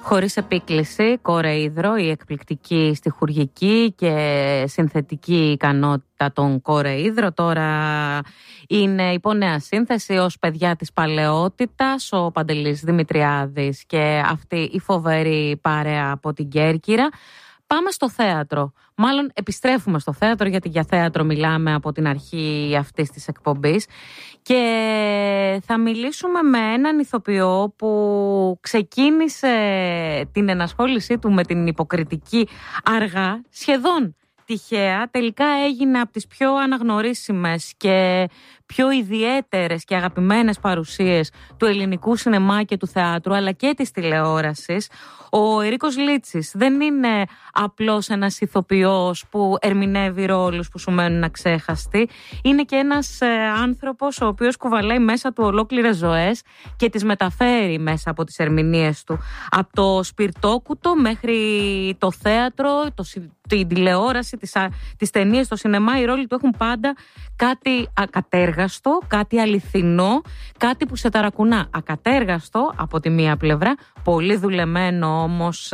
Χωρίς επίκληση, Κόρε Ύδρο, η εκπληκτική στιχουργική και συνθετική ικανότητα των Κόρε Ύδρο τώρα είναι υπό νέα σύνθεση ως παιδιά της παλαιότητας, ο Παντελής Δημητριάδης και αυτή η φοβερή παρέα από την Κέρκυρα. Πάμε στο θέατρο. Μάλλον επιστρέφουμε στο θέατρο, γιατί για θέατρο μιλάμε από την αρχή αυτής της εκπομπής. Και θα μιλήσουμε με έναν ηθοποιό που ξεκίνησε την ενασχόλησή του με την υποκριτική αργά, σχεδόν τυχαία. Τελικά έγινε από τις πιο αναγνωρίσιμες και πιο ιδιαίτερες και αγαπημένες παρουσίες του ελληνικού σινεμά και του θεάτρου, αλλά και της τηλεόρασης. Ο Ερίκος Λίτσης δεν είναι απλώς ένας ηθοποιός που ερμηνεύει ρόλους που σου μένουν αξέχαστοι. Είναι και ένας άνθρωπος ο οποίος κουβαλάει μέσα του ολόκληρες ζωές και τις μεταφέρει μέσα από τις ερμηνείες του. Από το σπιρτόκουτο μέχρι το θέατρο, την τηλεόραση, τις ταινίες, το σινεμά, οι ρόλοι του έχουν πάντα κάτι ακατέργαστο, κάτι αληθινό, κάτι που σε ταρακουνά. Ακατέργαστο από τη μία πλευρά, πολύ δουλεμένο όμως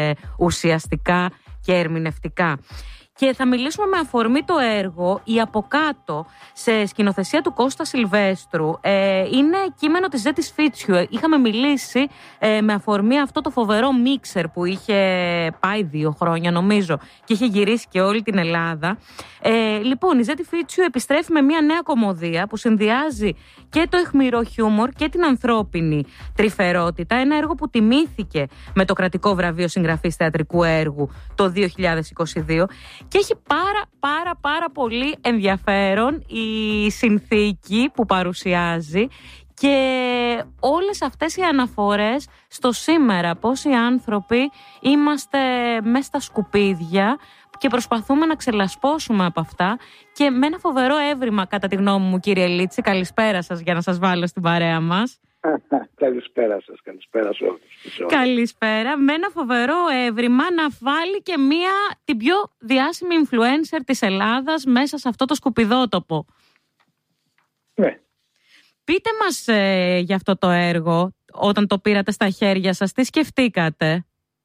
ουσιαστικά και ερμηνευτικά. Και θα μιλήσουμε με αφορμή το έργο «Η Από Κάτω», σε σκηνοθεσία του Κώστα Σιλβέστρου. Είναι κείμενο της Ζέτης Φίτσιου. Είχαμε μιλήσει με αφορμή αυτό το φοβερό μίξερ που είχε πάει 2 χρόνια νομίζω και είχε γυρίσει και όλη την Ελλάδα. Λοιπόν, η Ζέτη Φίτσιου επιστρέφει με μια νέα κωμωδία που συνδυάζει και το αιχμηρό χιούμορ και την ανθρώπινη τρυφερότητα. Ένα έργο που τιμήθηκε με το κρατικό βραβείο συγγραφής θεατρικού έργου το 2022. Και έχει πάρα πολύ ενδιαφέρον η συνθήκη που παρουσιάζει και όλες αυτές οι αναφορές στο σήμερα, πώς οι άνθρωποι είμαστε μέσα στα σκουπίδια και προσπαθούμε να ξελασπώσουμε από αυτά, και με ένα φοβερό έβριμα, κατά τη γνώμη μου, κύριε Λίτση. Καλησπέρα σας, για να σας βάλω στην παρέα μας. Καλησπέρα σας, καλησπέρα σε όλους. Καλησπέρα. Με ένα φοβερό έβριμα να βάλει και την πιο διάσημη influencer της Ελλάδας μέσα σε αυτό το σκουπιδότοπο. Ναι. Πείτε μας για αυτό το έργο, όταν το πήρατε στα χέρια σας, τι σκεφτήκατε?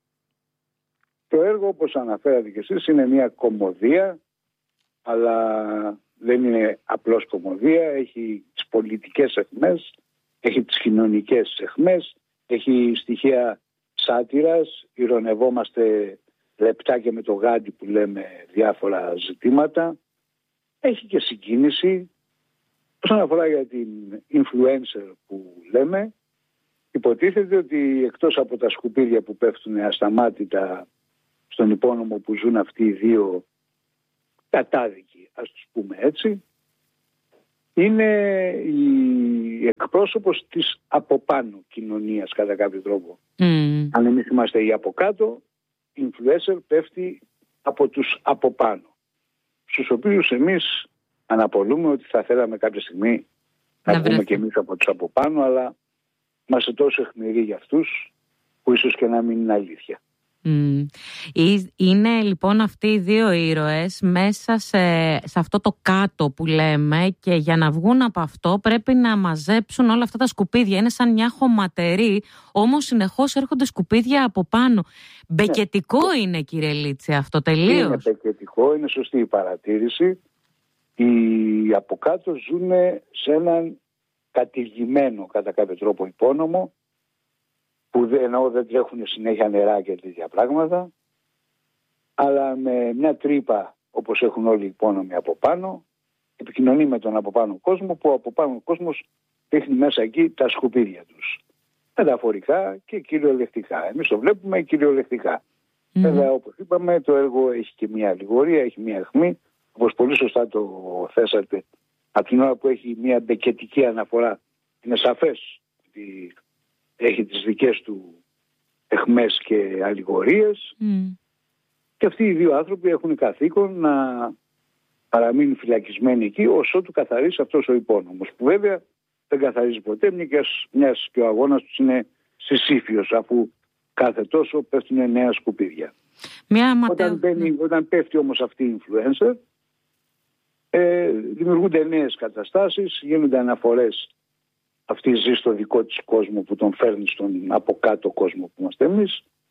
Το έργο, όπως αναφέρατε και εσείς, είναι μια κωμωδία, αλλά δεν είναι απλώς κωμωδία. Έχει τις πολιτικές αιχμές, έχει τις κοινωνικές αιχμές, έχει στοιχεία σάτυρας, ηρωνευόμαστε λεπτά και με το γάντι που λέμε διάφορα ζητήματα. Έχει και συγκίνηση. Όσον αφορά για την influencer που λέμε, υποτίθεται ότι εκτός από τα σκουπίδια που πέφτουν ασταμάτητα στον υπόνομο που ζουν αυτοί οι δύο κατάδικοι, ας τους πούμε έτσι, είναι η εκπρόσωπος της από πάνω κοινωνίας κατά κάποιο τρόπο. Αν εμείς είμαστε οι από κάτω, η influencer πέφτει από τους από πάνω, στους οποίους εμείς αναπολούμε ότι θα θέλαμε κάποια στιγμή να βγούμε και εμείς από τους από πάνω, αλλά είμαστε τόσο αιχμηροί για αυτούς που ίσως και να μην είναι αλήθεια. Είναι λοιπόν αυτοί οι δύο ήρωες μέσα σε αυτό το κάτω που λέμε, και για να βγουν από αυτό πρέπει να μαζέψουν όλα αυτά τα σκουπίδια. Είναι σαν μια χωματερή, όμως συνεχώς έρχονται σκουπίδια από πάνω. Μπεκετικό είναι, κύριε Λίτση, αυτό τελείως. Είναι μπεκετικό, είναι σωστή η παρατήρηση. Οι από κάτω ζουν σε έναν κατηργημένο κατά κάποιο τρόπο υπόνομο, που δεν τρέχουν συνέχεια νερά και τέτοια πράγματα, αλλά με μια τρύπα, όπως έχουν όλοι οι υπόνομοι από πάνω, επικοινωνεί με τον από πάνω κόσμο, που ο από πάνω κόσμος ρίχνει μέσα εκεί τα σκουπίδια τους. Μεταφορικά και κυριολεκτικά. Εμείς το βλέπουμε κυριολεκτικά. Βέβαια, όπως είπαμε, το έργο έχει και μια αλληγορία, έχει μια αιχμή, όπως πολύ σωστά το θέσατε. Από την ώρα που έχει μια μπεκετική αναφορά, είναι σαφές ότι έχει τις δικές του αιχμές και αλληγορίες, και αυτοί οι δύο άνθρωποι έχουν καθήκον να παραμείνουν φυλακισμένοι εκεί όσο του καθαρίσει αυτός ο υπόνομος, που βέβαια δεν καθαρίζει ποτέ, μιας και ο αγώνας τους είναι συσήφιος, αφού κάθε τόσο πέφτουν νέα σκουπίδια. Όταν πέφτει όμως αυτή η influencer, δημιουργούνται νέες καταστάσεις, γίνονται αναφορές. Αυτή ζει στο δικό της κόσμο που τον φέρνει στον από κάτω κόσμο που είμαστε εμείς,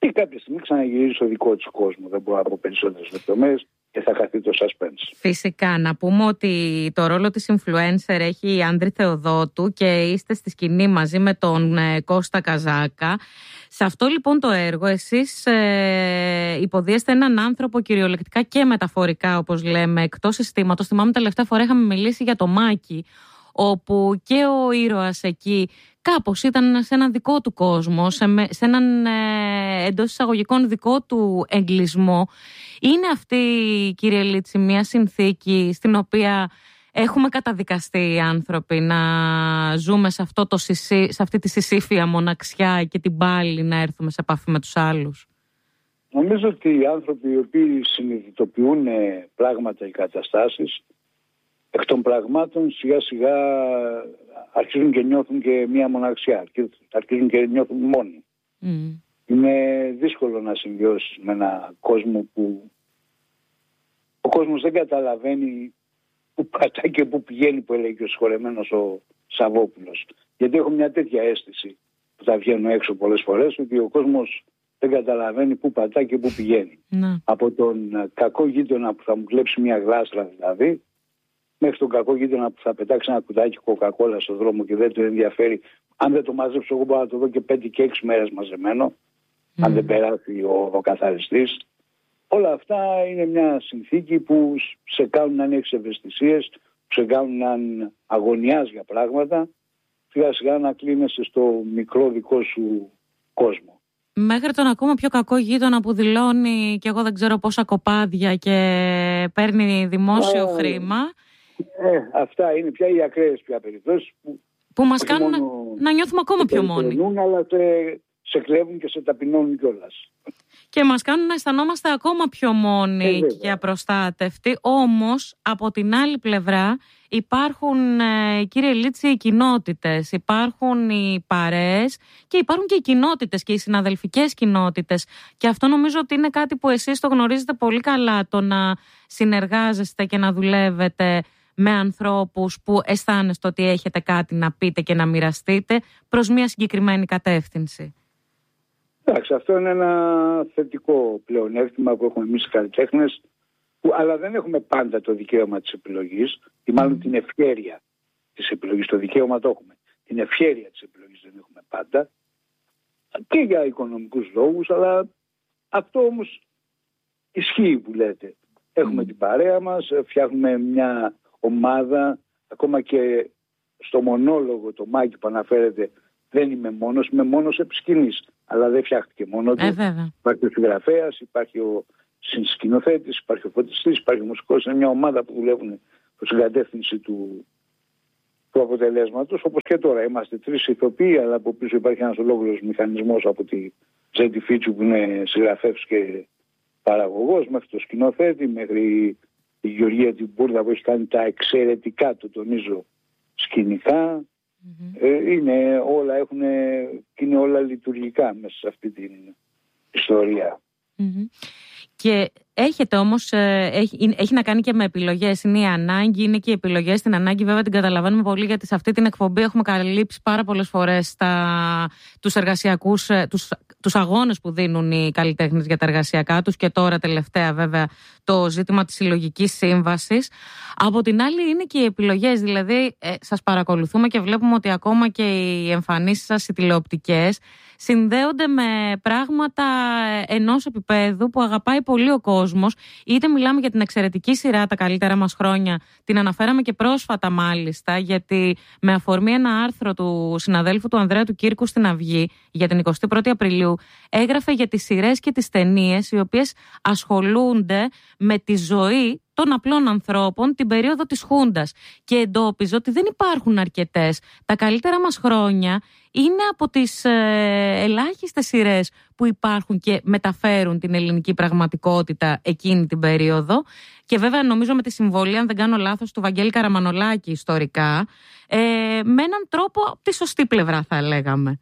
και κάποια στιγμή ξαναγυρίζει στο δικό της κόσμο. Δεν μπορώ να πω περισσότερες λεπτομέρειες και θα χαθεί το suspense. Φυσικά, να πούμε ότι το ρόλο της influencer έχει η Άνδρη Θεοδότου και είστε στη σκηνή μαζί με τον Κώστα Καζάκα. Σε αυτό λοιπόν το έργο εσείς υποδίεστε έναν άνθρωπο κυριολεκτικά και μεταφορικά, όπως λέμε, εκτός συστήματος. Θυμάμαι τελευταία φορά είχαμε μιλήσει για το Μάκη, όπου και ο ήρωας εκεί κάπως ήταν σε έναν δικό του κόσμο, σε έναν εντός εισαγωγικών δικό του εγκλισμό. Είναι αυτή, κύριε Λίτση, μια συνθήκη στην οποία έχουμε καταδικαστεί οι άνθρωποι να ζούμε σε αυτή τη συσήφια μοναξιά και την πάλι να έρθουμε σε επαφή με τους άλλους? Νομίζω ότι οι άνθρωποι οι οποίοι συνειδητοποιούν πράγματα ή καταστάσεις, εκ των πραγμάτων σιγά σιγά αρχίζουν και νιώθουν και μία μοναξιά, αρχίζουν και νιώθουν μόνοι. Είναι δύσκολο να συμβιώσεις με έναν κόσμο που ο κόσμος δεν καταλαβαίνει που πατάει και που πηγαίνει, που έλεγε ο συγχωρεμένος ο Σαββόπουλος. Γιατί έχω μια τέτοια αίσθηση που θα βγαίνω έξω πολλές φορές, ότι ο κόσμος δεν καταλαβαίνει που πατάει και που πηγαίνει. Από τον κακό γείτονα που θα μου κλέψει μια γλάστρα δηλαδή, μέχρι τον κακό γείτονα που θα πετάξει ένα κουτάκι κοκακόλα στον δρόμο και δεν του ενδιαφέρει. Αν δεν το μαζέψω, εγώ μπορώ να το δω και 5 και 6 μέρες μαζεμένο, αν δεν περάσει ο καθαριστής. Όλα αυτά είναι μια συνθήκη που σε κάνουν να έχεις ευαισθησίες, που σε κάνουν να αγωνιάς για πράγματα, σιγά σιγά να κλείνεσαι στο μικρό δικό σου κόσμο. Μέχρι τον ακόμα πιο κακό γείτονα που δηλώνει και εγώ δεν ξέρω πόσα κοπάδια και παίρνει δημόσιο χρήμα. Αυτά είναι πια οι ακραίες πια περιπτώσεις που μας κάνουν να νιώθουμε ακόμα πιο μόνοι. Αλλά σε κλέβουν και σε ταπεινώνουν κιόλας. Και μας κάνουν να αισθανόμαστε ακόμα πιο μόνοι και απροστάτευτοι. Όμως, από την άλλη πλευρά, υπάρχουν, κύριε Λίτση, οι κοινότητες, υπάρχουν οι παρέες και υπάρχουν και οι κοινότητες και οι συναδελφικές κοινότητες. Και αυτό νομίζω ότι είναι κάτι που εσείς το γνωρίζετε πολύ καλά, το να συνεργάζεστε και να δουλεύετε με ανθρώπους που αισθάνεστε ότι έχετε κάτι να πείτε και να μοιραστείτε προς μια συγκεκριμένη κατεύθυνση. Εντάξει, αυτό είναι ένα θετικό πλεονέκτημα που έχουμε εμείς οι καλλιτέχνες, αλλά δεν έχουμε πάντα το δικαίωμα της επιλογής, ή μάλλον την ευχέρεια της επιλογής. Το δικαίωμα το έχουμε. Την ευχέρεια της επιλογής δεν έχουμε πάντα, και για οικονομικούς λόγους, αλλά αυτό όμως ισχύει που λέτε. Έχουμε την παρέα μας, φτιάχνουμε μια ομάδα, ακόμα και στο μονόλογο το Μάκη που αναφέρεται, δεν είμαι μόνος επί σκηνής. Αλλά δεν φτιάχτηκε μόνο του. Υπάρχει ο συγγραφέας, υπάρχει ο συνσκηνοθέτης, υπάρχει ο φωτιστής, υπάρχει ο μουσικός. Είναι μια ομάδα που δουλεύουν προς την κατεύθυνση του αποτελέσματος. Όπως και τώρα είμαστε 3 ηθοποιοί, αλλά από πίσω υπάρχει ένας ολόκληρος μηχανισμός από τη Ζέντη Φίτσου που είναι συγγραφέας και παραγωγός, μέχρι το σκηνοθέτη, μέχρι η Γεωργία την Μπούρδα που έχει κάνει τα εξαιρετικά, το τονίζω, σκηνικά. Είναι όλα λειτουργικά μέσα σε αυτή την ιστορία. Και έχετε όμως, έχει να κάνει και με επιλογές. Είναι η ανάγκη, είναι και οι επιλογές. Την ανάγκη βέβαια την καταλαβαίνουμε πολύ, γιατί σε αυτή την εκπομπή έχουμε καλύψει πάρα πολλές φορές τους εργασιακούς, τους αγώνες που δίνουν οι καλλιτέχνες για τα εργασιακά τους, και τώρα τελευταία βέβαια το ζήτημα της συλλογικής σύμβασης. Από την άλλη είναι και οι επιλογές, δηλαδή σας παρακολουθούμε και βλέπουμε ότι ακόμα και οι εμφανίσεις σας, οι τηλεοπτικές, συνδέονται με πράγματα ενός επίπεδου που αγαπάει πολύ ο κόσμος. Είτε μιλάμε για την εξαιρετική σειρά «Τα καλύτερα μας χρόνια», την αναφέραμε και πρόσφατα μάλιστα, γιατί με αφορμή ένα άρθρο του συναδέλφου του Ανδρέα του Κύρκου στην Αυγή για την 21η Απριλίου, έγραφε για τις σειρές και τις ταινίες οι οποίες ασχολούνται με τη ζωή των απλών ανθρώπων την περίοδο της Χούντας, και εντόπιζε ότι δεν υπάρχουν αρκετές. Τα καλύτερα μας χρόνια είναι από τις ελάχιστες σειρές που υπάρχουν και μεταφέρουν την ελληνική πραγματικότητα εκείνη την περίοδο, και βέβαια νομίζω με τη συμβολή, αν δεν κάνω λάθος, του Βαγγέλη Καραμανολάκη ιστορικά, με έναν τρόπο από τη σωστή πλευρά θα λέγαμε.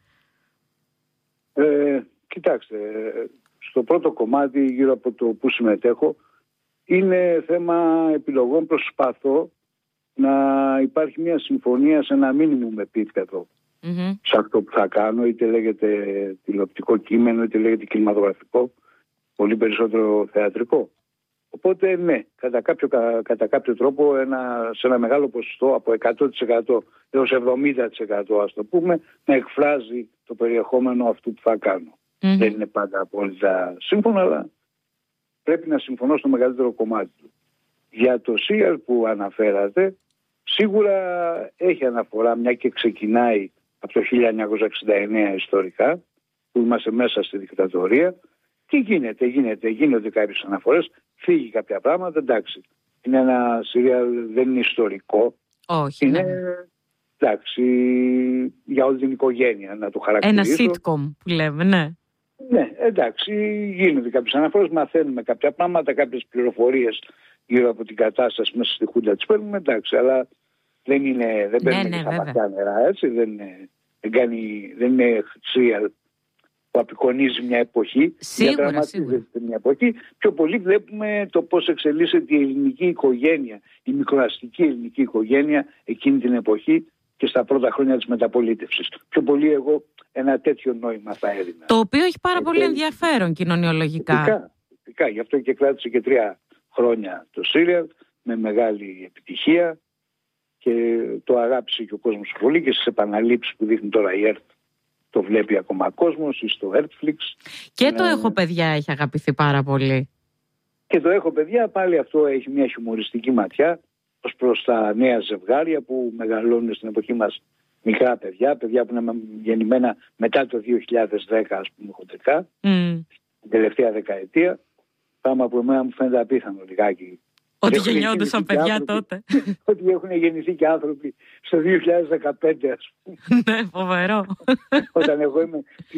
Κοιτάξτε, στο πρώτο κομμάτι γύρω από το που συμμετέχω είναι θέμα επιλογών. Προσπαθώ να υπάρχει μια συμφωνία σε ένα μίνιμουμ επίπεδο σε αυτό που θα κάνω, είτε λέγεται τηλεοπτικό κείμενο, είτε λέγεται κινηματογραφικό, πολύ περισσότερο θεατρικό. Οπότε ναι, κατά κάποιο τρόπο σε ένα μεγάλο ποσοστό, από 100% έως 70% ας το πούμε, να εκφράζει το περιεχόμενο αυτού που θα κάνω. Δεν είναι πάντα απόλυτα σύμφωνο, αλλά πρέπει να συμφωνώ στο μεγαλύτερο κομμάτι του. Για το serial που αναφέρατε, σίγουρα έχει αναφορά, μια και ξεκινάει από το 1969 ιστορικά, που είμαστε μέσα στη δικτατορία. Τι γίνονται κάποιες αναφορές, φύγει κάποια πράγματα, εντάξει. Είναι ένα serial, δεν είναι ιστορικό. Όχι, είναι, εντάξει, για όλη την οικογένεια, να το χαρακτηρίσω. Ένα sitcom που λέμε, ναι. Ναι, εντάξει, γίνονται κάποιες αναφορές, μαθαίνουμε κάποια πράγματα, κάποιες πληροφορίες γύρω από την κατάσταση μέσα στη Χούντα τις παίρνουμε, εντάξει, αλλά δεν παίρνουμε και στα βαθιά νερά, έτσι, δεν είναι serial που απεικονίζει μια εποχή, διαδραματίζεται μια εποχή. Πιο πολύ βλέπουμε το πώς εξελίσσεται η ελληνική οικογένεια, η μικροαστική ελληνική οικογένεια εκείνη την εποχή και στα πρώτα χρόνια της μεταπολίτευσης. Πιο πολύ εγώ ένα τέτοιο νόημα θα έδινα. Το οποίο έχει πάρα πολύ ενδιαφέρον κοινωνιολογικά. Φυσικά, γι' αυτό και κράτησε και 3 χρόνια το serial με μεγάλη επιτυχία και το αγάπησε και ο κόσμος πολύ και στις επαναλήψεις που δείχνει τώρα η ΕΡΤ. Το βλέπει ακόμα κόσμος ή στο Netflix. Και το έχω παιδιά έχει αγαπηθεί πάρα πολύ. Και το έχω παιδιά πάλι αυτό έχει μια χιουμοριστική ματιά ως προς τα νέα ζευγάρια που μεγαλώνουν στην εποχή μας, μικρά παιδιά που είναι γεννημένα μετά το 2010 ας πούμε χοντρικά, την τελευταία δεκαετία, πράγμα που εμένα μου φαίνεται απίθανο λιγάκι. Ότι γεννιόντουσαν παιδιά τότε. Ότι έχουν γεννηθεί και άνθρωποι στο 2015 ας πούμε. Ναι, φοβερό. Όταν εγώ είμαι το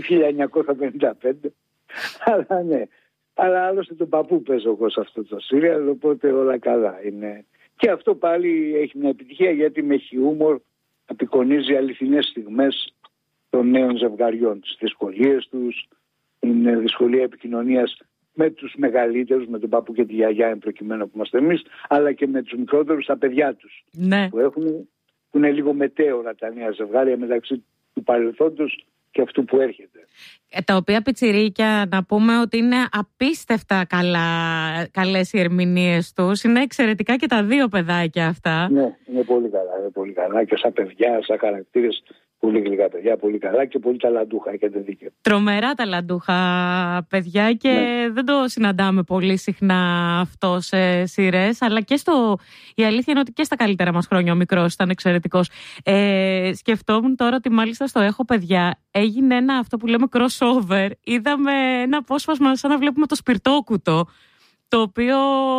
1955. Αλλά ναι. Αλλά άλλωστε τον παππού παίζω εγώ σε αυτό το serial, οπότε όλα καλά είναι. Και αυτό πάλι έχει μια επιτυχία γιατί με χιούμορ απεικονίζει αληθινές στιγμές των νέων ζευγαριών, τις δυσκολίες τους, την δυσκολία επικοινωνίας με τους μεγαλύτερους, με τον παππού και τη γιαγιά εν προκειμένου που είμαστε εμείς, αλλά και με τους μικρότερους, τα παιδιά τους. Ναι. Που είναι λίγο μετέωρα τα νέα ζευγάρια μεταξύ του παρελθόντος και αυτού που έρχεται. Τα οποία πιτσιρίκια να πούμε ότι είναι απίστευτα καλές οι ερμηνείες τους. Είναι εξαιρετικά και τα 2 παιδάκια αυτά. Ναι, είναι πολύ καλά και σαν παιδιά, σαν χαρακτήρες. Πολύ γλυκά παιδιά, πολύ καλά και πολύ ταλαντούχα, έχετε δίκιο. Τρομερά ταλαντούχα παιδιά και δεν το συναντάμε πολύ συχνά αυτό σε σειρές, αλλά και η αλήθεια είναι ότι και στα καλύτερα μας χρόνια ο μικρός ήταν εξαιρετικός. Σκεφτόμουν τώρα ότι μάλιστα στο Έχω Παιδιά έγινε αυτό που λέμε crossover. Είδαμε ένα απόσπασμα σαν να βλέπουμε το Σπιρτόκουτο, το οποίο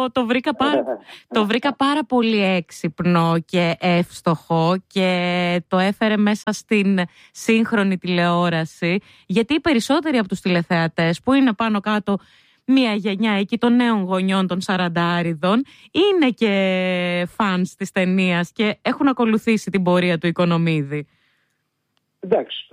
το βρήκα πάρα πολύ έξυπνο και εύστοχο και το έφερε μέσα στην σύγχρονη τηλεόραση, γιατί οι περισσότεροι από τους τηλεθεατές που είναι πάνω κάτω μια γενιά εκεί των νέων γονιών των 40άριδων είναι και φανς της ταινίας και έχουν ακολουθήσει την πορεία του Οικονομίδη. Εντάξει,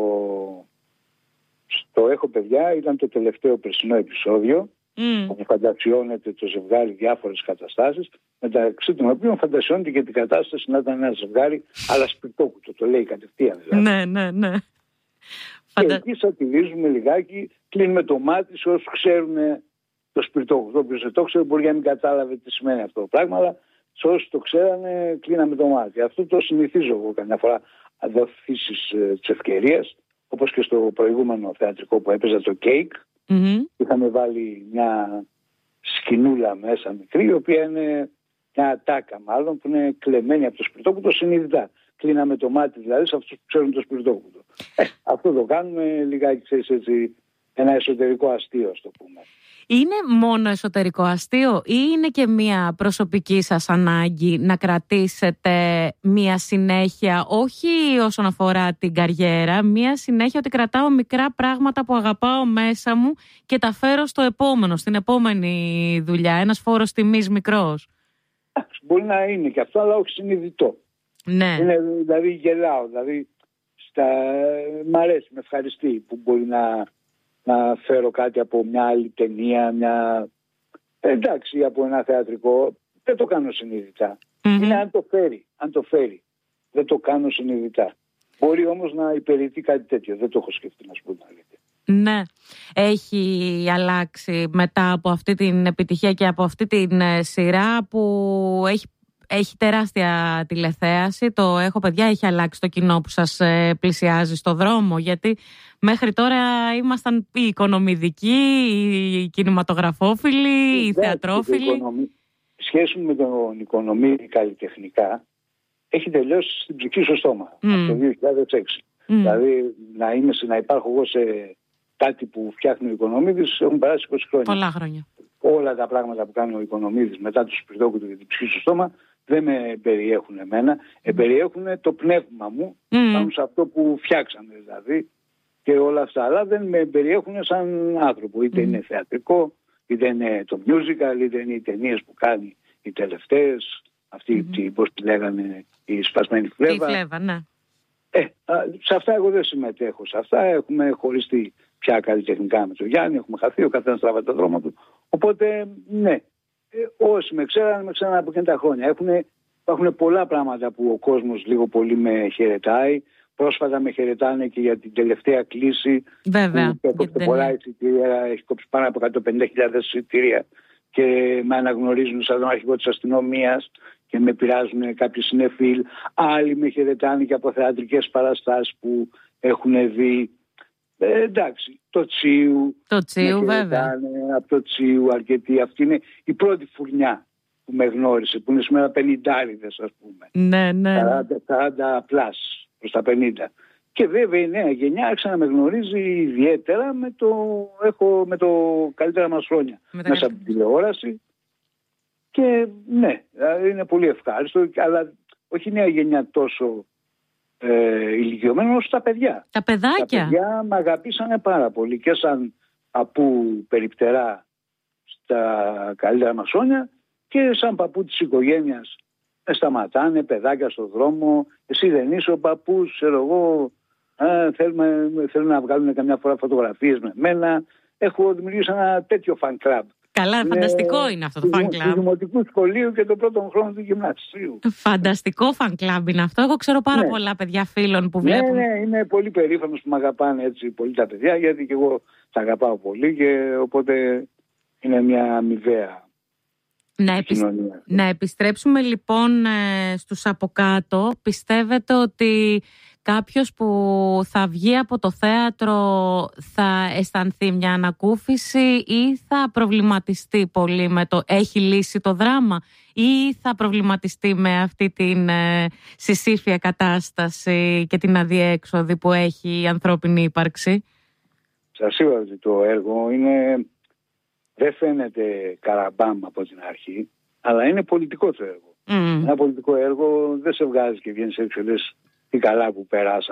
στο Έχω Παιδιά ήταν το τελευταίο περσινό επεισόδιο όπου φαντασιώνεται το ζευγάρι διάφορες καταστάσεις, μεταξύ των οποίων φαντασιώνεται και την κατάσταση να ήταν ένα ζευγάρι αλλά Σπιρτόκουτο, το λέει κατευθείαν δηλαδή. Ναι. Και εκεί σατυρίζουμε λιγάκι, κλείνουμε το μάτι σε όσους ξέρουν το Σπιρτόκουτο. Όποιος δεν το ξέρει μπορεί να μην κατάλαβε τι σημαίνει αυτό το πράγμα, αλλά σε όσους το ξέρανε κλείναμε το μάτι. Αυτό το συνηθίζω εγώ καμιά φορά δοθήσεις της ευκαιρίας, όπως και στο προηγούμενο θεατρικό που έπαιζα το Cake. Είχαμε βάλει μια σκηνούλα μέσα μικρή, η οποία είναι μια ατάκα μάλλον που είναι κλεμμένη από το Σπιρτόκουτο συνειδητά. Κλείναμε το μάτι δηλαδή σε αυτούς που ξέρουν το Σπιρτόκουτο. Αυτό το κάνουμε λιγάκι, ξέρεις, έτσι, ένα εσωτερικό αστείο, ας το πούμε. Είναι μόνο εσωτερικό αστείο ή είναι και μια προσωπική σας ανάγκη να κρατήσετε μια συνέχεια, όχι όσον αφορά την καριέρα, μια συνέχεια ότι κρατάω μικρά πράγματα που αγαπάω μέσα μου και τα φέρω στο επόμενο, στην επόμενη δουλειά, ένας φόρος τιμής μικρός? Μπορεί να είναι και αυτό, αλλά όχι συνειδητό. Ναι. Είναι, δηλαδή γελάω, δηλαδή μ' αρέσει, με ευχαριστεί που μπορεί να φέρω κάτι από μια άλλη ταινία, εντάξει, από ένα θεατρικό. Δεν το κάνω συνειδητά. Είναι αν το φέρει. Δεν το κάνω συνειδητά. Μπορεί όμως να υπηρετεί κάτι τέτοιο. Δεν το έχω σκεφτεί, να σου πω την αλήθεια. Ναι. Έχει αλλάξει μετά από αυτή την επιτυχία και από αυτή την σειρά που έχει τεράστια τηλεθέαση. Το «Έχω παιδιά» έχει αλλάξει το κοινό που σας πλησιάζει στο δρόμο, γιατί μέχρι τώρα ήμασταν οι οικονομιδικοί, οι κινηματογραφόφιλοι, οι θεατρόφιλοι. Η σχέση με τον οικονομίδη καλλιτεχνικά έχει τελειώσει στην ψυχή στο στόμα από το 2006. Δηλαδή να υπάρχω εγώ σε κάτι που φτιάχνει ο Οικονομίδης έχουν περάσει 20 χρόνια. Πολλά χρόνια. Όλα τα πράγματα που κάνει ο Οικονομίδης μετά του σπιρτόκου του και την ψυχή στο στόμα δεν με περιέχουν εμένα. Περιέχουν το πνεύμα μου πάνω σε αυτό που φτιάξαμε δηλαδή και όλα αυτά. Αλλά δεν με περιέχουν σαν άνθρωπο. Είτε είναι θεατρικό, είτε είναι το musical, είτε είναι οι ταινίες που κάνει οι τελευταίες. Αυτή πώς τη λέγανε, η σπασμένη φλέβα. Η φλέβα, ναι. Σε αυτά εγώ δεν συμμετέχω. Σε αυτά έχουμε χωριστεί πια καλλιτεχνικά με τον Γιάννη. Έχουμε χαθεί, ο καθένας τραβάει το δρόμο του. Οπότε, ναι. Όσοι με ξέραν από εκείνα τα χρόνια. Υπάρχουν πολλά πράγματα που ο κόσμος λίγο πολύ με χαιρετάει. Πρόσφατα με χαιρετάνε και για την τελευταία κλήση. Βέβαια. Που έκοψε πολλά εισιτήρια, έχει κόψει πάνω από 150.000 εισιτήρια και με αναγνωρίζουν σαν τον αρχηγό της αστυνομίας και με πειράζουν κάποιοι συνεφίλ. Άλλοι με χαιρετάνε και από θεατρικές παραστάσεις που έχουν δει. Εντάξει, το Τσίου βέβαια. Από το Τσίου αρκετοί. Αυτή είναι η πρώτη φουρνιά που με γνώρισε, που είναι σήμερα 50'ριδες, ας πούμε. Ναι. 40 πλάς προς τα 50. Και βέβαια η νέα γενιά άρχισε να με γνωρίζει ιδιαίτερα με το καλύτερα μας χρόνια μέσα από την τηλεόραση. Και ναι, είναι πολύ ευχάριστο, αλλά όχι η νέα γενιά τόσο ηλικιωμένο όσο τα παιδιά. Τα παιδάκια. Τα παιδιά με αγαπήσανε πάρα πολύ και σαν παππού περιπτερά στα καλύτερα μας χρόνια και σαν παππού της οικογένειας. Με σταματάνε παιδάκια στον δρόμο. Εσύ δεν είσαι ο παππούς, ξέρω εγώ. Θέλουν να βγάλουν καμιά φορά φωτογραφίες με μένα. Έχω δημιουργήσει ένα τέτοιο fan club. Καλά, φανταστικό είναι αυτό το fan club. Του δημοτικού σχολείου και τον πρώτο χρόνο του γυμνασίου. Φανταστικό fan club είναι αυτό. Εγώ ξέρω πάρα πολλά παιδιά φίλων που βλέπουν. Ναι, είμαι πολύ περήφανος που με αγαπάνε έτσι πολύ τα παιδιά, γιατί και εγώ τα αγαπάω πολύ και οπότε είναι μια αμοιβαία κοινωνία. Να επιστρέψουμε λοιπόν στους από κάτω. Πιστεύετε ότι κάποιος που θα βγει από το θέατρο θα αισθανθεί μια ανακούφιση ή θα προβληματιστεί πολύ με το έχει λύσει το δράμα ή θα προβληματιστεί με αυτή την συσήφια κατάσταση και την αδιέξοδη που έχει η ανθρώπινη ύπαρξη? Σας είπα ότι το έργο δεν φαίνεται καραμπάμ από την αρχή, αλλά είναι πολιτικό το έργο. Ένα πολιτικό έργο δεν σε βγάζει και βγαίνεις έξω λες τι καλά που περάσα.